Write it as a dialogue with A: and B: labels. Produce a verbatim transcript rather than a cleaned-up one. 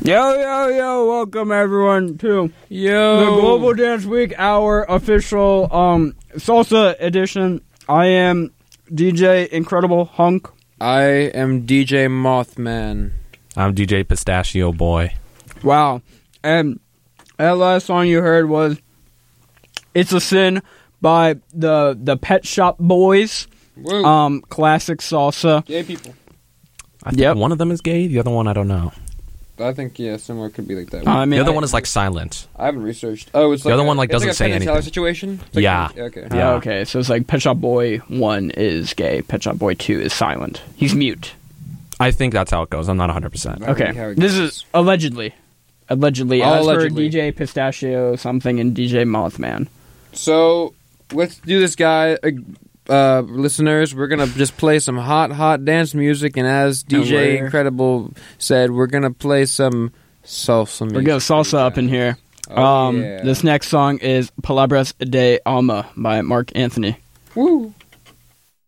A: Yo, yo, yo, welcome everyone to
B: Yo.
A: the Global Dance Week, our official um, salsa edition. I am D J Incredible Hunk.
B: I am D J Mothman.
C: I'm D J Pistachio Boy.
A: Wow. And that last song you heard was It's a Sin by the the Pet Shop Boys.
B: Whoa.
A: Um, classic salsa.
B: Gay people.
C: I think
A: Yep.
C: one of them is gay, the other one I don't know.
B: I think, yeah, similar could be like that.
A: I mean,
C: The other
A: I-
C: one is like silent.
B: I haven't researched. Oh, it's
C: The
B: like
C: other
B: a,
C: one, like,
B: it's
C: doesn't
B: like a
C: say
B: Penn and Teller
C: anything.
B: situation? It's like
C: Yeah.
B: a- okay.
C: Yeah.
A: Oh, okay, so it's like Pet Shop Boy one is gay, Pet Shop Boy two is silent. He's mute.
C: I think that's how it goes. I'm not one hundred percent.
B: That would be how
A: Okay,
B: it
A: this
B: goes.
A: is allegedly. Allegedly,
B: All
A: as
B: allegedly.
A: per D J Pistachio something and D J Mothman.
B: So, let's do this, guy. Uh, uh, listeners, we're going to just play some hot, hot dance music. And as D
A: And
B: J
A: we're-
B: Incredible said, we're going to play some salsa music.
A: We're going salsa up in here.
B: Oh,
A: um,
B: yeah.
A: This next song is Palabras de Alma by Mark Anthony.
B: Woo.